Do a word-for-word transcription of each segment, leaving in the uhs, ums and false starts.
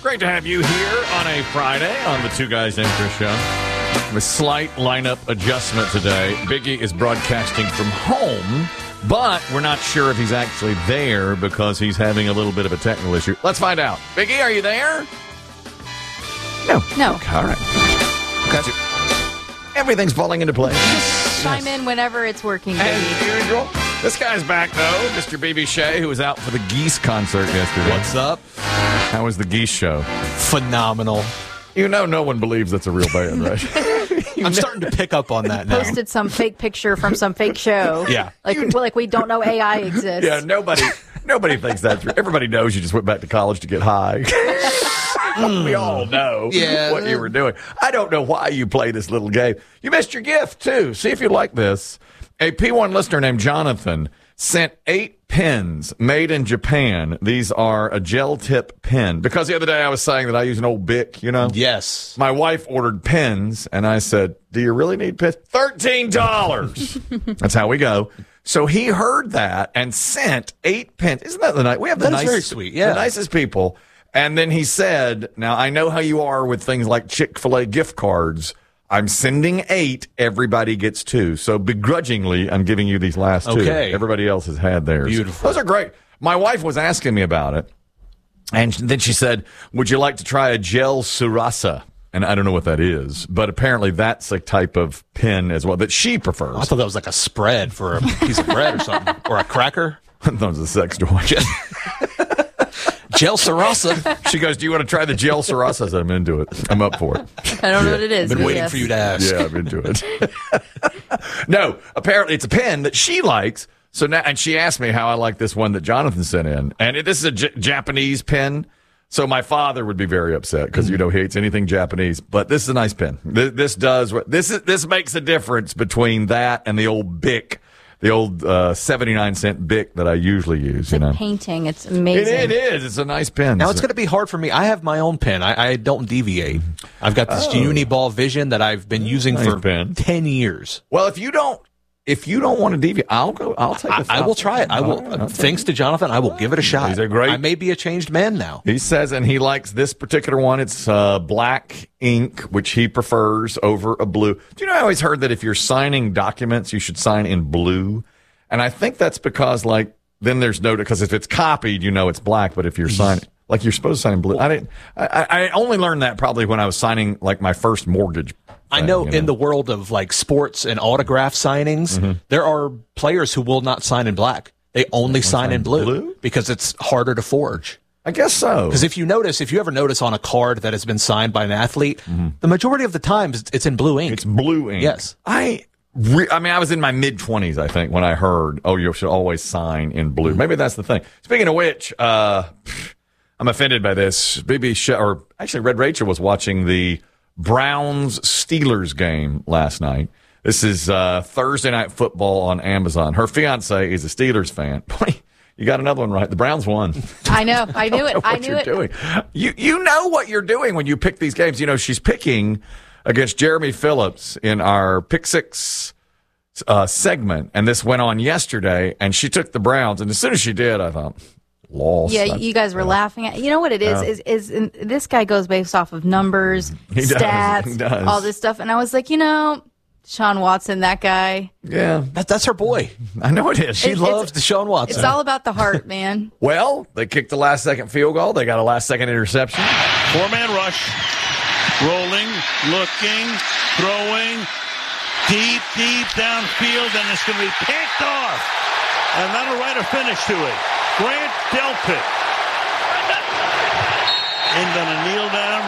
great to have you here on a Friday on the Two Guys Named Chris show. A slight lineup adjustment today. Biggie is broadcasting from home, but we're not sure if he's actually there because he's having a little bit of a technical issue. Let's find out. Biggie, are you there? No. No. Okay, all right. Got you. Everything's falling into place. Chime in whenever it's working, As baby. usual. This guy's back, though. Mister B B Shea, who was out for the Geese concert yesterday. What's up? How was the Geese show? Phenomenal. You know no one believes that's a real band, right? I'm starting to pick up on that now. Posted some fake picture from some fake show. Yeah. Like, like we don't know A I exists. Yeah, nobody nobody thinks that's true. Everybody knows you just went back to college to get high. We all know Yeah. what you were doing. I don't know why you play this little game. You missed your gift, too. See if you like this. A P one listener named Jonathan sent eight pens made in Japan. These are a gel tip pen. Because the other day I was saying that I use an old Bic, you know? Yes. My wife ordered pens, and I said, do you really need pens? thirteen dollars. That's how we go. So he heard that and sent eight pens. Isn't that the night? We have the That is nice, very sweet, yeah. the nicest people. And then he said, now I know how you are with things like Chick-fil-A gift cards. I'm sending eight. Everybody gets two. So begrudgingly, I'm giving you these last two. Okay. Everybody else has had theirs. Beautiful. Those are great. My wife was asking me about it. And then she said, would you like to try a gel surasa? And I don't know what that is, but apparently that's a type of pen as well that she prefers. I thought that was like a spread for a piece of bread or something. Or a cracker. That was a sex toy. Gel Sarasa. She goes, do you want to try the gel surasa? I said, I'm into it. I'm up for it. I don't know what it is. Been but waiting yes. for you to ask. Yeah, I'm into it. No, apparently it's a pen that she likes. So now, and she asked me how I like this one that Jonathan sent in. And it, this is a J- Japanese pen. So my father would be very upset because, you know, he hates anything Japanese. But this is a nice pen. This, this does what this is. This makes a difference between that and the old Bic, the old uh, seventy-nine cent Bic that I usually use. It's you like know, painting. It's it, amazing. it is. It's a nice pen. Now it's going to be hard for me. I have my own pen. I, I don't deviate. I've got this Oh. Uniball Vision that I've been using Nice for pen. ten years. Well, if you don't, if you don't want to deviate, I'll go. I'll take. I, a I will try it. I will. All right, I'll take Thanks to Jonathan, I will give it a shot. He's a great- I may be a changed man now. He says, and he likes this particular one. It's uh, black ink, which he prefers over a blue. Do you know, I always heard that if you're signing documents, you should sign in blue. And I think that's because, like, then there's no, because if it's copied, you know it's black. But if you're signing, like, you're supposed to sign blue. I didn't, I, I only learned that probably when I was signing, like, my first mortgage. I thing, know you in the world of like sports and autograph signings, Mm-hmm. there are players who will not sign in black. They only sign in blue, blue? because it's harder to forge. I guess so. Because if you notice, if you ever notice on a card that has been signed by an athlete, the majority of the times it's in blue ink. It's blue ink. Yes. I, re- I mean, I was in my mid twenties, I think, when I heard, oh, you should always sign in blue. Maybe that's the thing. Speaking of which, uh, I'm offended by this. B B Sh- or actually, Red Rachel was watching the Browns Steelers game last night. This is uh, Thursday Night Football on Amazon. Her fiance is a Steelers fan. Boy, you got another one right. The Browns won. I know. I knew it. What I knew you're it. doing. You you know what you're doing when you pick these games. You know, she's picking against Jeremy Phillips in our Pick Six uh, segment, and this went on yesterday, and she took the Browns, and as soon as she did, I thought, lost. Yeah, you guys were laughing at. You know what it is? Yeah. Is is in, this guy goes based off of numbers, He does, stats, he does. all this stuff, and I was like, you know, Sean Watson, that guy. Yeah, That, that's her boy. I know it is. She It's- loves Deshaun Watson. It's all about the heart, man. Well, they kicked the last second field goal. They got a last second interception. Four-man rush. Rolling, looking, throwing, deep, deep downfield, and it's going to be picked off. And that'll write a finish to it. Grant Delpit. And then a kneel down.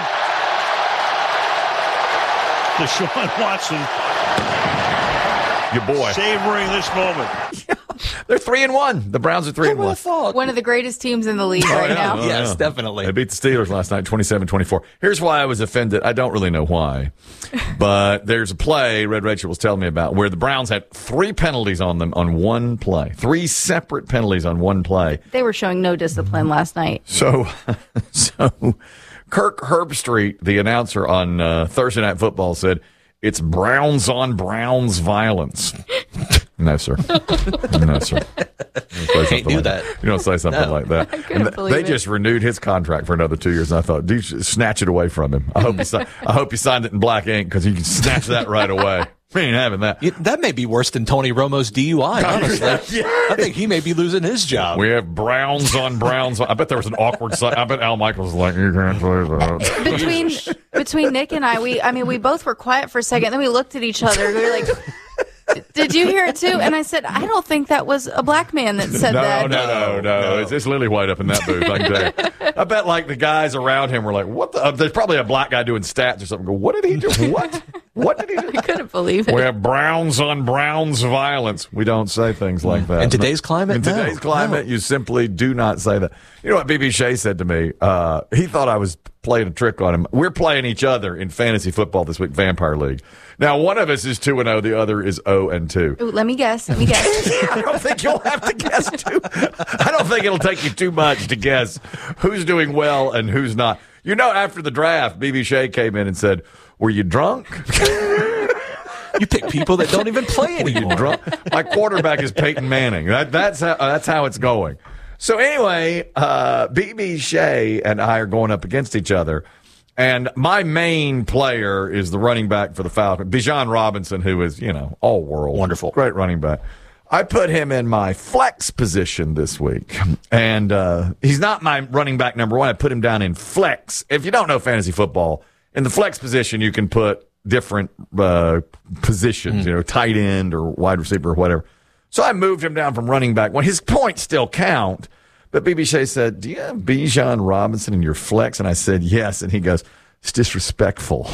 Deshaun Watson Your boy. savoring this moment. They're three and one. The Browns are three and one. thought? One of the greatest teams in the league right yeah. now. Oh, Yes, yeah. definitely. They beat the Steelers last night, twenty-seven twenty-four. Here's why I was offended. I don't really know why. But there's a play Red Rachel was telling me about where the Browns had three penalties on them on one play. Three separate penalties on one play. They were showing no discipline last night. So, so Kirk Herbstreit, the announcer on uh, Thursday Night Football, said, it's Browns on Browns violence. No, sir. No, sir. Can't do like that. You don't say something No. like that. couldn't And th- believe they it. just renewed his contract for another two years, and I thought, dude, snatch it away from him. I hope he, si- I hope he signed it in black ink because he can snatch that right away. We ain't having that. Yeah, that may be worse than Tony Romo's D U I, honestly. I think he may be losing his job. We have Browns on Browns. I bet there was an awkward. Si- I bet Al Michaels was like, you can't say that. between between Nick and I, we I mean we both were quiet for a second. Then we looked at each other. We were like, "Did you hear it too?" And I said, "I don't think that was a black man that said No, that." no, no, no, No. It's, it's Lily White up in that booth. I can tell you. I bet like the guys around him were like, "What?" The? Uh, there's probably a black guy doing stats or something. Go, what did he do? What? What did he do? I couldn't believe it. We have Browns on Browns violence. We don't say things like that. In today's climate, In no, today's climate, no. you simply do not say that. You know what B B Shea said to me? Uh, he thought I was playing a trick on him. We're playing each other in fantasy football this week, Vampire League. Now, one of us is two and zero, the other is zero and two. Ooh, let me guess. Let me guess. I don't think you'll have to guess too. I don't think it'll take you too much to guess who's doing well and who's not. You know, after the draft, B B Shea came in and said, "Were you drunk?" You pick people that don't even play anymore. Drunk. My quarterback is Peyton Manning. That, that's how, uh, that's how it's going. So anyway, uh, B B Shea and I are going up against each other. And my main player is the running back for the Falcons, Bijan Robinson, who is, you know, all world. Wonderful. Great running back. I put him in my flex position this week. And uh, he's not my running back number one. I put him down in flex. If you don't know fantasy football, in the flex position, you can put different uh, positions, mm. you know, tight end or wide receiver or whatever. So I moved him down from running back. Well, his points still count. But B B Shea said, "Do you have Bijan Robinson in your flex?" And I said, "Yes." And he goes, "It's disrespectful."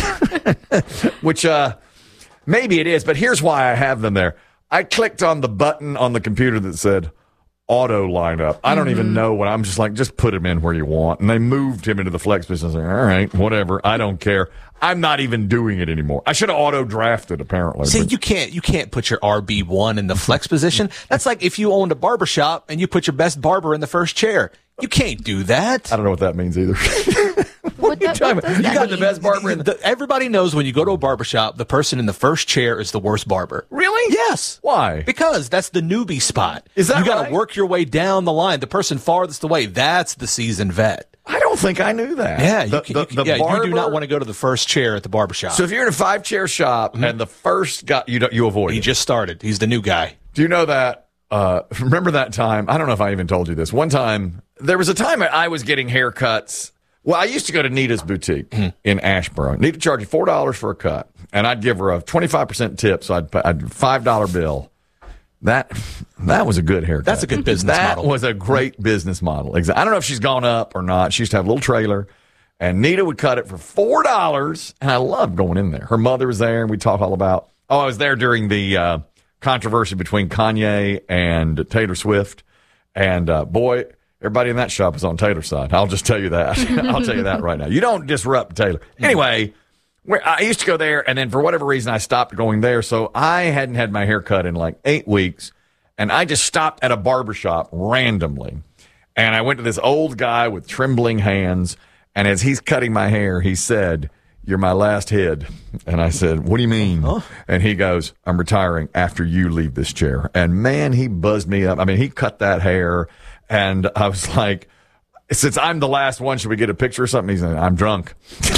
Which uh, maybe it is, but here's why I have them there. I clicked on the button on the computer that said auto lineup. I don't mm-hmm. even know what. I'm just like, just put him in where you want. And they moved him into the flex position. I was like, all right, whatever. I don't care. I'm not even doing it anymore. I should have auto drafted, apparently. See, but. you can't you can't put your R B one in the flex position. That's like if you owned a barbershop and you put your best barber in the first chair. You can't do that. I don't know what that means either. What the- what does You that got the mean? best barber in the. The- everybody knows when you go to a barbershop, the person in the first chair is the worst barber. Really? Yes. Why? Because that's the newbie spot. Is that You got to right? work your way down the line. The person farthest away, that's the seasoned vet. I don't think I knew that. Yeah, the, you, can, the, you, can- the yeah barber, you do not want to go to the first chair at the barbershop. So if you're in a five chair shop Mm-hmm. and the first guy, you don't, you avoid he it. just started. He's the new guy. Do you know that? Uh, remember that time? I don't know if I even told you this. One time, there was a time I was getting haircuts. Well, I used to go to Nita's Boutique mm-hmm. in Ashboro. Nita charged you four dollars for a cut, and I'd give her a twenty-five percent tip, so I'd put a five dollar bill. That that was a good haircut. That's a good business that model. That was a great business model. Exactly. I don't know if she's gone up or not. She used to have a little trailer, and Nita would cut it for four dollars, and I loved going in there. Her mother was there, and we'd talk all about, oh, I was there during the uh, controversy between Kanye and Taylor Swift, and uh, boy, everybody in that shop was on Taylor's side. I'll just tell you that. I'll tell you that right now. You don't disrupt Taylor. Anyway, where I used to go there, and then for whatever reason, I stopped going there. So I hadn't had my hair cut in like eight weeks, and I just stopped at a barbershop randomly. And I went to this old guy with trembling hands, and as he's cutting my hair, he said, "You're my last head." And I said, "What do you mean?" Huh? And he goes, "I'm retiring after you leave this chair." And man, he buzzed me up. I mean, he cut that hair, and I was like, since I'm the last one, should we get a picture or something? He's like, "I'm drunk."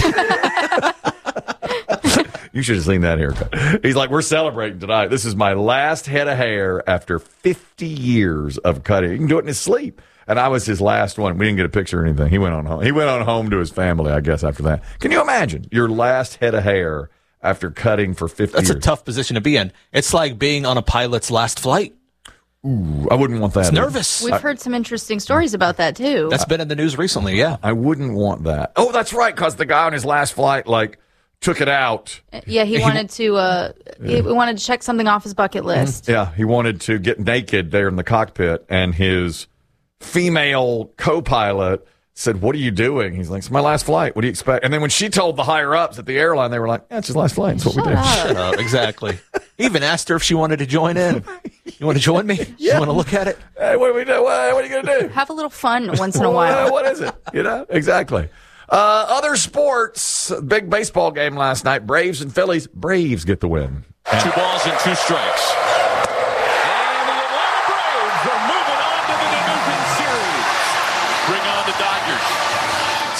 You should have seen that haircut. He's like, "We're celebrating tonight. This is my last head of hair after fifty years of cutting." He can do it in his sleep. And I was his last one. We didn't get a picture or anything. He went on home. He went on home to his family, I guess, after that. Can you imagine your last head of hair after cutting for fifty That's years? a tough position to be in. It's like being on a pilot's last flight. Ooh, I wouldn't want that. It's nervous. We've heard some interesting stories about that too. That's been in the news recently, yeah. I wouldn't want that. Oh, that's right, because the guy on his last flight, like, took it out. Yeah, he wanted to. Uh, he wanted to check something off his bucket list. Yeah, he wanted to get naked there in the cockpit, and his female co-pilot said, "What are you doing?" He's like, "It's my last flight. What do you expect?" And then when she told the higher ups at the airline, they were like, "Yeah, it's his last flight. That's what Shut we do." up. Shut up, exactly. He even asked her if she wanted to join in. You want to join me? Yeah. You want to look at it? Hey, what do we do? What, what are you going to do? Have a little fun once in a Well, while. what is it? You know, exactly. Uh, other sports, big baseball game last night. Braves and Phillies. Braves get the win. Two balls and two strikes.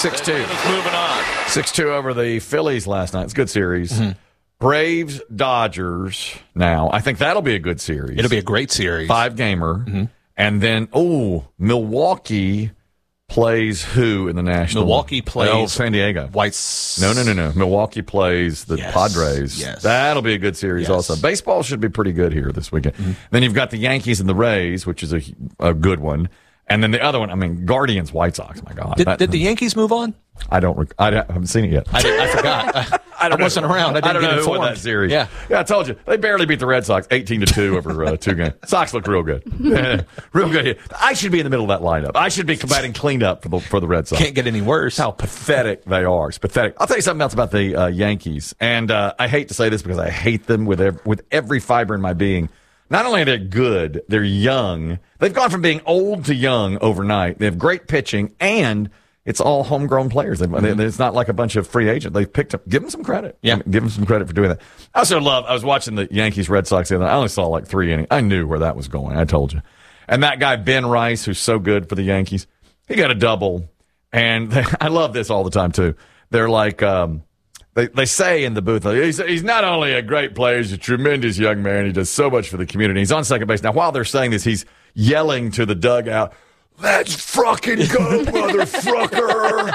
six two. Moving on. six two over the Phillies last night. It's a good series. Mm-hmm. Braves, Dodgers now. I think that'll be a good series. It'll be a great series. Five-gamer. Mm-hmm. And then, oh, Milwaukee plays who in the National? Milwaukee plays oh, San Diego. White. No, no, no, no. Milwaukee plays the yes. Padres. Yes. That'll be a good series yes. also. Baseball should be pretty good here this weekend. Mm-hmm. Then you've got the Yankees and the Rays, which is a, a good one. And then the other one, I mean, Guardians, White Sox. My God. Did, that, did the Yankees move on? I don't. Rec- I haven't seen it yet. I, did, I forgot. I, I, don't I wasn't around. I didn't I don't get know informed. who won that series. Yeah, yeah. I told you they barely beat the Red Sox, eighteen to two over uh, two games. Sox look real good, real good here. I should be in the middle of that lineup. I should be combating cleanup for the for the Red Sox. Can't get any worse. How pathetic they are. It's pathetic. I'll tell you something else about the uh, Yankees, and uh, I hate to say this because I hate them with ev- with every fiber in my being. Not only are they good, they're young. They've gone from being old to young overnight. They have great pitching, and it's all homegrown players. They, mm-hmm. It's not like a bunch of free agents. They've picked up. Give them some credit. Yeah. I mean, give them some credit for doing that. I also love, I was watching the Yankees Red Sox the other night. I only saw like three innings. I knew where that was going. I told you. And that guy, Ben Rice, who's so good for the Yankees, he got a double. And they, I love this all the time, too. They're like, um, They they say in the booth, he's, he's not only a great player, he's a tremendous young man. He does so much for the community. He's on second base. Now, while they're saying this, he's yelling to the dugout, "Let's fucking go, motherfucker!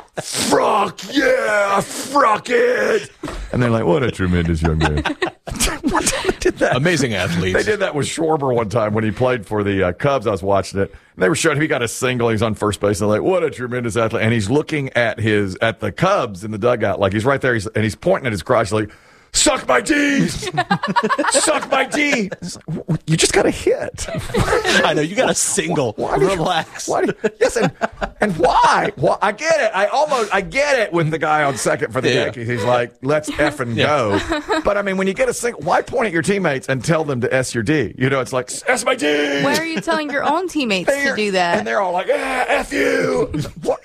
Fuck yeah, fuck it!" And they're like, "What a tremendous young man." They did that. Amazing athletes. They did that with Schwarber one time when he played for the uh, Cubs. I was watching it. And they were showing him he got a single. He's on first base. And they're like, "What a tremendous athlete!" And he's looking at his at the Cubs in the dugout, like he's right there. He's, and he's pointing at his crotch, like, "Suck my D, suck my D." Like, you just got a hit. I know you got a single. Why do you- Relax. Why do you- yes, and, and why? Well, I get it. I almost I get it with the guy on second for the Yeah. Yankees. He's like, "Let's effing go." But I mean, when you get a single, why point at your teammates and tell them to S your D? You know, it's like S my D. Why are you telling your own teammates to They're- do that? And they're all like, "Ah, F you." What?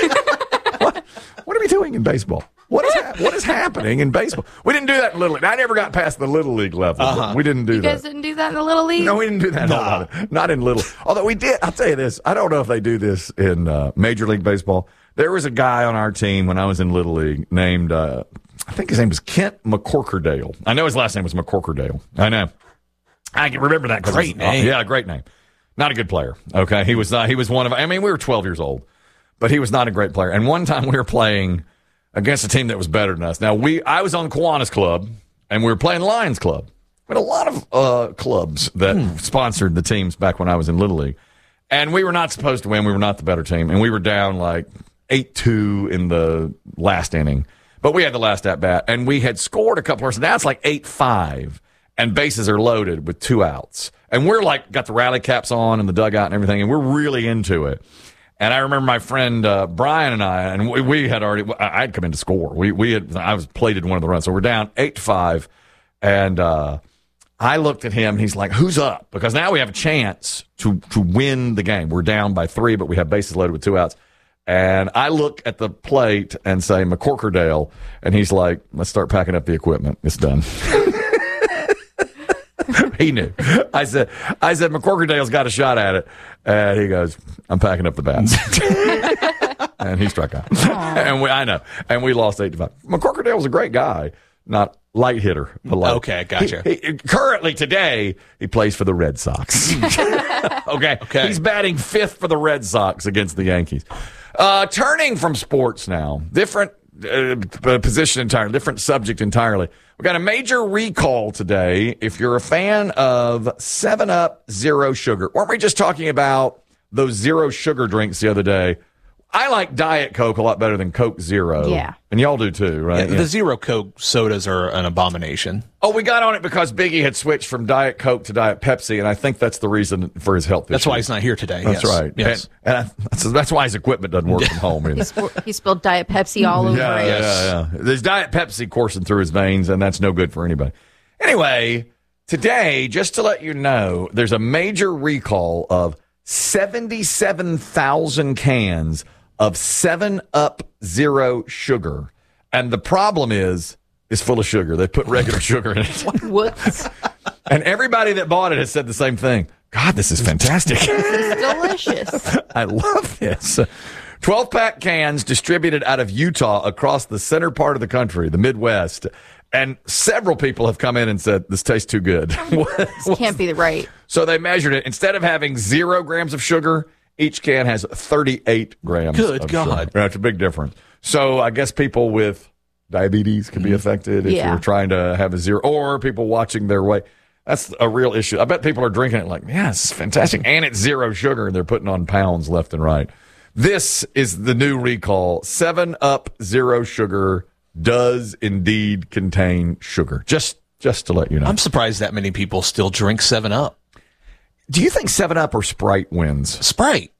what? What are we doing in baseball? What is ha- what is happening in baseball? We didn't do that in Little League. I never got past the Little League level. Uh-huh. We didn't do you that. guys didn't do that in the Little League? No, we didn't do that. Nah. No, not in Little. Although we did. I'll tell you this. I don't know if they do this in uh, Major League Baseball. There was a guy on our team when I was in Little League named, uh, I think his name was Kent McCorkerdale. I know his last name was McCorkerdale. I know. I can remember that. 'cause Great it was- name. Uh, yeah, great name. Not a good player. Okay. He was not, he was one of, I mean, we were twelve years old, but he was not a great player. And one time we were playing against a team that was better than us. Now, we I was on Kiwanis Club, and we were playing Lions Club. We had a lot of uh, clubs that Hmm. sponsored the teams back when I was in Little League. And we were not supposed to win. We were not the better team. And we were down like eight two in the last inning. But we had the last at-bat, and we had scored a couple of – now it's like eight five, and bases are loaded with two outs. And we're like got the rally caps on and the dugout and everything, and we're really into it. And I remember my friend uh, Brian and I, and we, we had already. I had come in to score. We we had. I was plated one of the runs, so we're down eight to five. And uh, I looked at him. And he's like, "Who's up?" Because now we have a chance to to win the game. We're down by three, but we have bases loaded with two outs. And I look at the plate and say McCorkerdale, and he's like, "Let's start packing up the equipment. It's done." He knew. I said, I said, McCorkerdale's got a shot at it. And he goes, "I'm packing up the bats." And he struck out. And we, I know. And we lost eight to five. McCorkerdale was a great guy, not light hitter. But light. Okay, gotcha. He, he, currently, today, he plays for the Red Sox. okay. Okay. He's batting fifth for the Red Sox against the Yankees. Uh, turning from sports now, different uh, position entirely, different subject entirely. We got a major recall today. If you're a fan of seven up Zero Sugar, weren't we just talking about those zero sugar drinks the other day? I like Diet Coke a lot better than Coke Zero. Yeah. And y'all do too, Yeah, right? the Yeah. Zero Coke sodas are an abomination. Oh, we got on it because Biggie had switched from Diet Coke to Diet Pepsi, and I think that's the reason for his health That's issue. why he's not here today. That's yes. right. Yes. And, and I, that's, that's why his equipment doesn't work from home either. He, sp- he spilled Diet Pepsi all over Yeah, it. Yes. yeah, yeah. There's Diet Pepsi coursing through his veins, and that's no good for anybody. Anyway, today, just to let you know, there's a major recall of seventy-seven thousand cans of seven up Zero Sugar. And the problem is, it's full of sugar. They put regular sugar in it. Whoops. And everybody that bought it has said the same thing. God, this is fantastic. It's delicious. I love this. twelve-pack cans distributed out of Utah across the center part of the country, the Midwest. And several people have come in and said, this tastes too good. This can't be right. So they measured it. Instead of having zero grams of sugar, each can has thirty-eight grams Good of God. sugar. That's a big difference. So I guess people with diabetes can be affected if Yeah. you're trying to have a zero, or people watching their weight. That's a real issue. I bet people are drinking it like, yeah, this is fantastic. And it's zero sugar, and they're putting on pounds left and right. This is the new recall. seven up Zero Sugar does indeed contain sugar. Just just to let you know. I'm surprised that many people still drink seven up. Do you think seven up or Sprite wins? Sprite.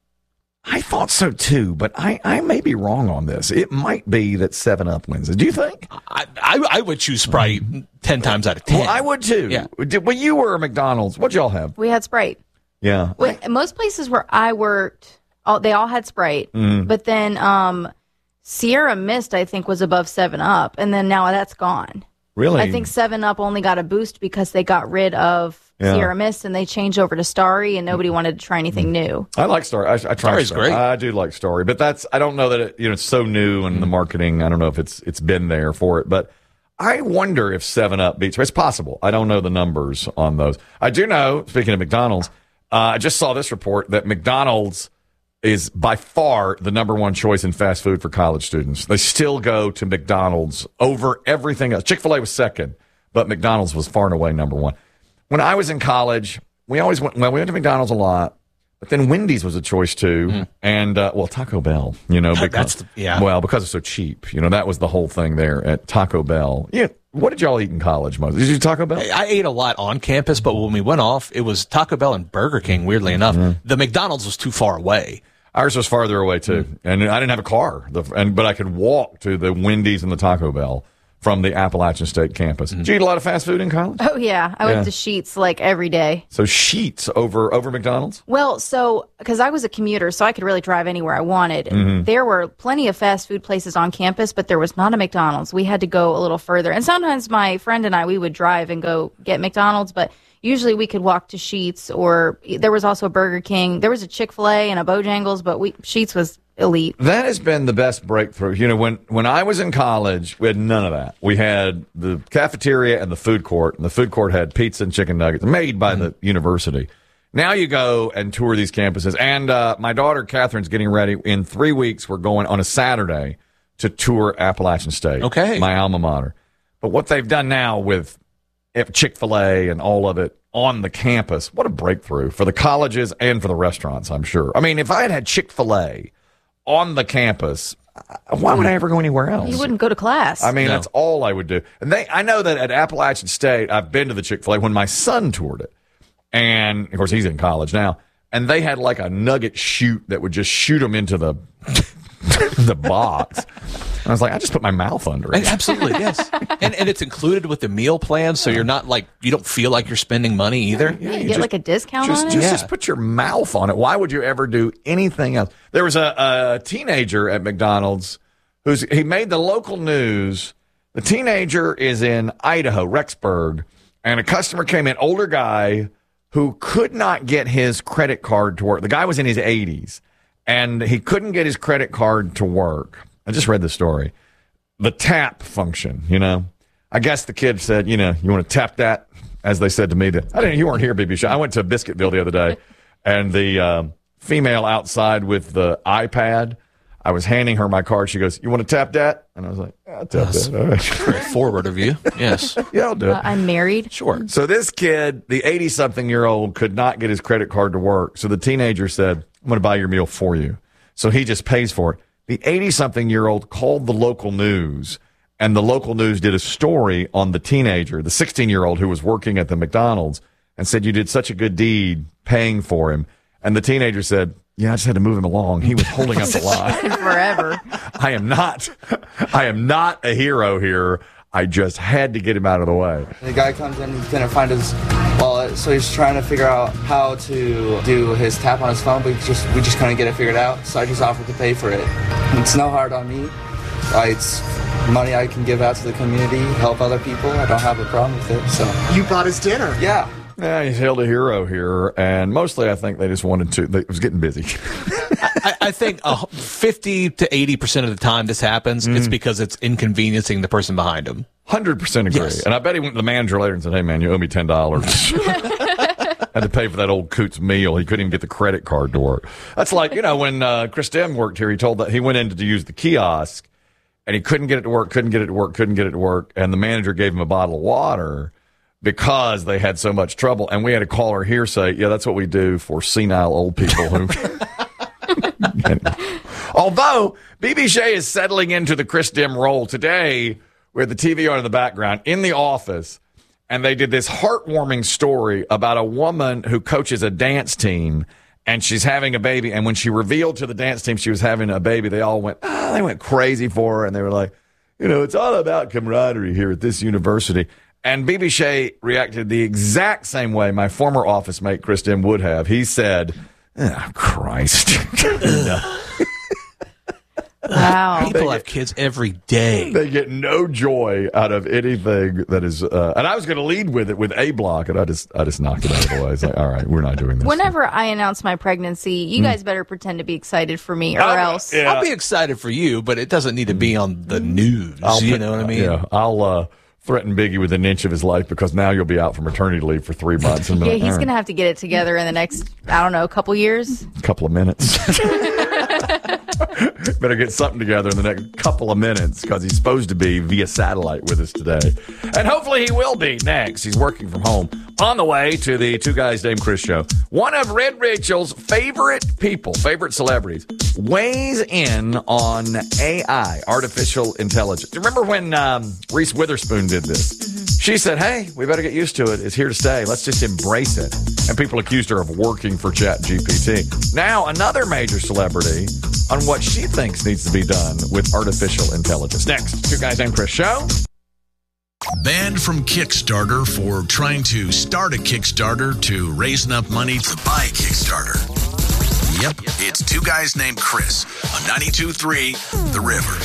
I thought so too, but I, I may be wrong on this. It might be that seven up wins. Do you think? I, I, I would choose Sprite ten times out of ten. Well, I would too. Yeah. Did, when you were at McDonald's, what'd y'all have? We had Sprite. Yeah. Well, most places where I worked, all, they all had Sprite. Mm. But then um, Sierra Mist, I think, was above seven up. And then now that's gone. Really? I think seven up only got a boost because they got rid of Yeah. Sierra Mist and they changed over to Starry, and nobody wanted to try anything new. I like Starry. I, I try Starry's Starry. great. I do like Starry, but that's I don't know that it, you know it's so new in the marketing. I don't know if it's it's been there for it, but I wonder if seven up beats. It's possible. I don't know the numbers on those. I do know. Speaking of McDonald's, uh, I just saw this report that McDonald's is by far the number one choice in fast food for college students. They still go to McDonald's over everything else. Chick-fil-A was second, but McDonald's was far and away number one. When I was in college, we always went, well, we went to McDonald's a lot, but then Wendy's was a choice too. Mm. And, uh, well, Taco Bell, you know, because, That's the, yeah. well, because it's so cheap, you know, that was the whole thing there at Taco Bell. Yeah. What did y'all eat in college, Moses? Did you eat Taco Bell? I ate a lot on campus, but when we went off, it was Taco Bell and Burger King, weirdly enough. Mm-hmm. The McDonald's was too far away. Ours was farther away too. Mm. And I didn't have a car, the, and, but I could walk to the Wendy's and the Taco Bell from the Appalachian State campus. Mm-hmm. Did you eat a lot of fast food in college? Oh, yeah. I Yeah. went to Sheetz like every day. So Sheetz over over McDonald's? Well, so because I was a commuter, so I could really drive anywhere I wanted. Mm-hmm. There were plenty of fast food places on campus, but there was not a McDonald's. We had to go a little further. And sometimes my friend and I, we would drive and go get McDonald's, but usually we could walk to Sheetz, or there was also a Burger King. There was a Chick-fil-A and a Bojangles, but we Sheetz was elite. That has been the best breakthrough. You know, when, when I was in college, we had none of that. We had the cafeteria and the food court, and the food court had pizza and chicken nuggets made by mm-hmm. the university. Now you go and tour these campuses. And uh, my daughter, Catherine's getting ready. In three weeks, we're going on a Saturday to tour Appalachian State, okay, my alma mater. But what they've done now with Chick-fil-A and all of it on the campus, what a breakthrough for the colleges and for the restaurants, I'm sure. I mean, if I had had Chick-fil-A on the campus, why would I ever go anywhere else? You wouldn't go to class. I mean, No. that's all I would do. And they, I know that at Appalachian State, I've been to the Chick-fil-A when my son toured it. And, of course, he's in college now. And they had like a nugget chute that would just shoot them into the the box. And I was like, I just put my mouth under it. Absolutely, yes. And and it's included with the meal plan, so you're not like, you don't feel like you're spending money either. Yeah, you you get just- like a discount Just, on it? just, Yeah. just put your mouth on it. Why would you ever do anything else? There was a, a teenager at McDonald's who's he made the local news. The teenager is in Idaho, Rexburg, and a customer came in, older guy who could not get his credit card to work. The guy was in his eighties, and he couldn't get his credit card to work. I just read the story. The tap function, you know. I guess the kid said, you know, you want to tap that? As they said to me. To, I didn't. You weren't here, B B Show. I went to Biscuitville the other day, and the um, female outside with the iPad, I was handing her my card. She goes, you want to tap that? And I was like, yeah, I'll tap That's that. All right. Very forward of you. Yes. Yeah, I'll do it. Uh, I'm married. Sure. So this kid, the eighty-something-year-old, could not get his credit card to work. So the teenager said, I'm going to buy your meal for you. So he just pays for it. The eighty-something-year-old called the local news, and the local news did a story on the teenager, the sixteen-year-old who was working at the McDonald's, and said, you did such a good deed paying for him. And the teenager said, yeah, I just had to move him along. He was holding up the line. Forever. I am not, I am not a hero here. I just had to get him out of the way. The guy comes in, he couldn't find his wallet, so he's trying to figure out how to do his tap on his phone, but he just we just couldn't get it figured out, so I just offered to pay for it. It's no hard on me. Uh, It's money I can give out to the community, help other people. I don't have a problem with it, so. You bought his dinner. Yeah. Yeah, he's hailed a hero here, and mostly I think they just wanted to. They, it was getting busy. I, I think uh, fifty to eighty percent of the time this happens, mm. it's because it's inconveniencing the person behind him. one hundred percent agree. Yes. And I bet he went to the manager later and said, hey, man, you owe me ten dollars. Had to pay for that old Coots meal. He couldn't even get the credit card to work. That's like, you know, when uh, Chris Dem worked here, he told that he went in to use the kiosk and he couldn't get it to work, couldn't get it to work, couldn't get it to work. And the manager gave him a bottle of water because they had so much trouble. And we had to call her here, say, yeah, that's what we do for senile old people. Who. Although B B Shea is settling into the Chris Dem role today, we had the T V on in the background in the office. And they did this heartwarming story about a woman who coaches a dance team, and she's having a baby. And when she revealed to the dance team she was having a baby, they all went, ah, they went crazy for her. And they were like, you know, it's all about camaraderie here at this university. And B B Shea reacted the exact same way my former office mate, Chris Dem, would have. He said, oh, Christ. Wow. People They have get- kids every day. They get no joy out of anything that is, uh, and I was going to lead with it with A Block, and I just, I just knocked it out of the way. It's like, all right, we're not doing this. Whenever I announce my pregnancy, you guys better pretend to be excited for me, or I'm- else. yeah. I'll be excited for you, but it doesn't need to be on the news. I'll you put- know what I mean? Yeah, I'll uh, threaten Biggie with an inch of his life because now you'll be out for maternity leave for three months. And Yeah, he's going to have to get it together in the next, I don't know, couple years. a couple of minutes. Better get something together in the next couple of minutes because he's supposed to be via satellite with us today. And hopefully he will be next. He's working from home on the way to the Two Guys Named Chris show. One of Red Rachel's favorite people, favorite celebrities, weighs in on A I, artificial intelligence. Remember when um, Reese Witherspoon did this? Mm-hmm. She said, hey, we better get used to it. It's here to stay. Let's just embrace it. And people accused her of working for ChatGPT. Now, another major celebrity on what she thinks needs to be done with artificial intelligence. Next, Two Guys Named Chris show. Banned from Kickstarter for trying to start a Kickstarter to raise enough money to buy a Kickstarter. Yep, it's Two Guys Named Chris on ninety-two point three The River.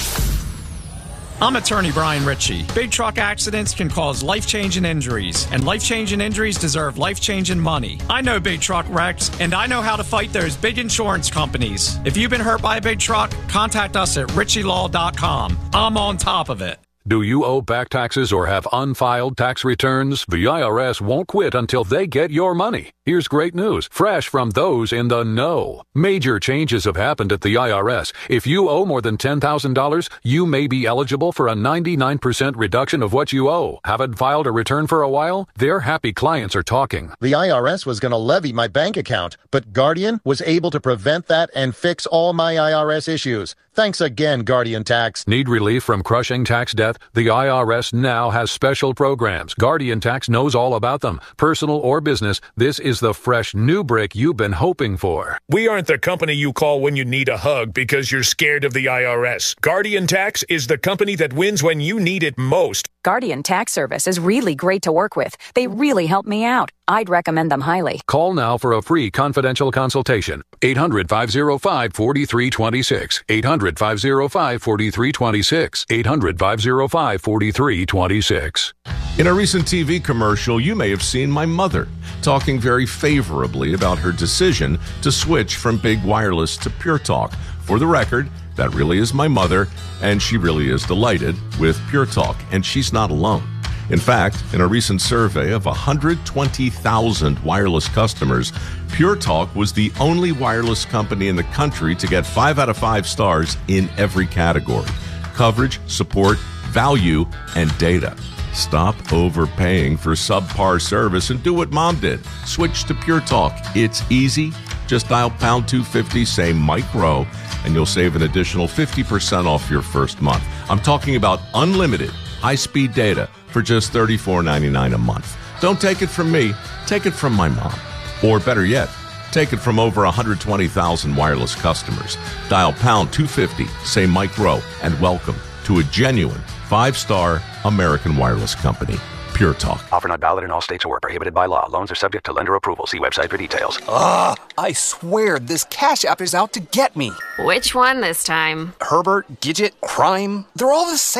I'm attorney Brian Ritchie. Big truck accidents can cause life-changing injuries, and life-changing injuries deserve life-changing money. I know big truck wrecks, and I know how to fight those big insurance companies. If you've been hurt by a big truck, contact us at ritchie law dot com. I'm on top of it. Do you owe back taxes or have unfiled tax returns? The I R S won't quit until they get your money. Here's great news, fresh from those in the know. Major changes have happened at the I R S. If you owe more than ten thousand dollars, you may be eligible for a ninety-nine percent reduction of what you owe. Haven't filed a return for a while? Their happy clients are talking. The I R S was going to levy my bank account, but Guardian was able to prevent that and fix all my I R S issues. Thanks again, Guardian Tax. Need relief from crushing tax debt? The I R S now has special programs. Guardian Tax knows all about them. Personal or business, this is the fresh new break you've been hoping for. We aren't the company you call when you need a hug because you're scared of the I R S. Guardian Tax is the company that wins when you need it most. Guardian Tax Service is really great to work with. They really help me out. I'd recommend them highly. Call now for a free confidential consultation. eight hundred, five oh five, four three two six. eight hundred, five oh five, four three two six. eight hundred, five oh five, four three two six. In a recent T V commercial, you may have seen my mother talking very favorably about her decision to switch from Big Wireless to Pure Talk. For the record, that really is my mother, and she really is delighted with Pure Talk, and she's not alone. In fact, in a recent survey of one hundred twenty thousand wireless customers, Pure Talk was the only wireless company in the country to get five out of five stars in every category: coverage, support, value, and data. Stop overpaying for subpar service and do what Mom did. Switch to Pure Talk. It's easy. Just dial pound two fifty, say Mike Rowe, and you'll save an additional fifty percent off your first month. I'm talking about unlimited high-speed data for just thirty-four ninety-nine a month. Don't take it from me. Take it from my mom. Or better yet, take it from over one hundred twenty thousand wireless customers. Dial pound two fifty, say Mike Rowe, and welcome to a genuine five-star American wireless company. Pure Talk. Offer not valid in all states or prohibited by law. Loans are subject to lender approval. See website for details. Ugh, I swear this Cash App is out to get me. Which one this time? Herbert, Gidget, Crime, they're all the same.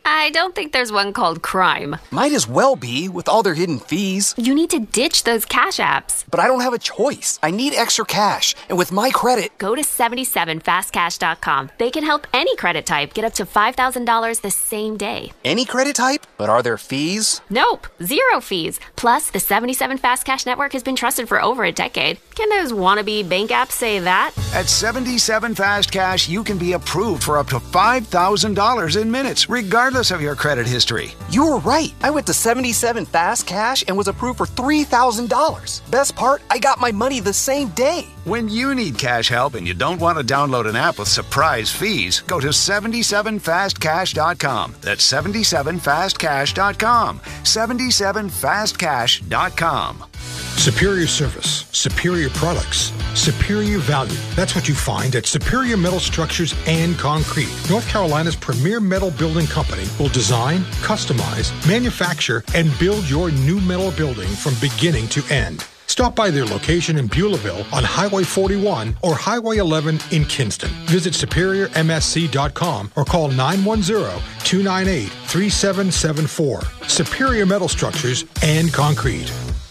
I don't think there's one called crime. Might as well be, with all their hidden fees. You need to ditch those cash apps. But I don't have a choice. I need extra cash. And with my credit... Go to seventy-seven fast cash dot com. They can help any credit type get up to five thousand dollars the same day. Any credit type? But are there fees? Nope. Zero fees. Plus, the seventy-seven Fast Cash Network has been trusted for over a decade. Can those wannabe bank apps say that? At seventy-seven Fast Cash, you can be approved for up to five thousand dollars in minutes, regardless of your credit history. You were right. I went to seventy-seven Fast Cash and was approved for three thousand dollars. Best part, I got my money the same day. When you need cash help and you don't want to download an app with surprise fees, go to seventy-seven fast cash dot com. That's seventy-seven fast cash dot com. seventy-seven fast cash dot com. Superior service, superior products, superior value. That's what you find at Superior Metal Structures and Concrete. North Carolina's premier metal building company will design, customize, manufacture, and build your new metal building from beginning to end. Stop by their location in Beulahville on Highway forty-one or Highway eleven in Kinston. Visit superior m s c dot com or call nine one zero, two nine eight, three seven seven four. Superior Metal Structures and Concrete.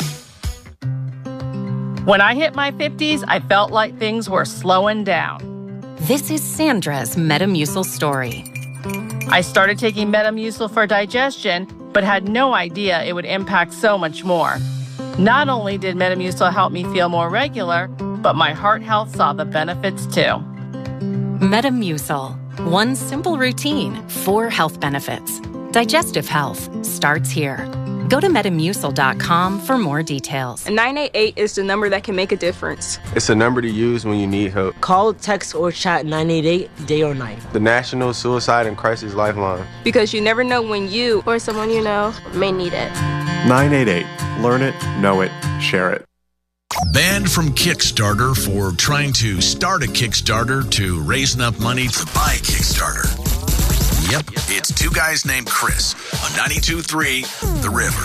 When I hit my fifties, I felt like things were slowing down. This is Sandra's Metamucil story. I started taking Metamucil for digestion, but had no idea it would impact so much more. Not only did Metamucil help me feel more regular, but my heart health saw the benefits too. Metamucil. One simple routine, four health benefits. Digestive health starts here. Go to metamucil dot com for more details. nine eight eight is the number that can make a difference. It's a number to use when you need help. Call, text, or chat nine eight eight day or night. The National Suicide and Crisis Lifeline. Because you never know when you or someone you know may need it. nine eight eight. Learn it, know it, share it. Banned from Kickstarter for trying to start a Kickstarter to raise enough money to buy a Kickstarter. Yep, it's two guys named Chris on ninety-two point three The River.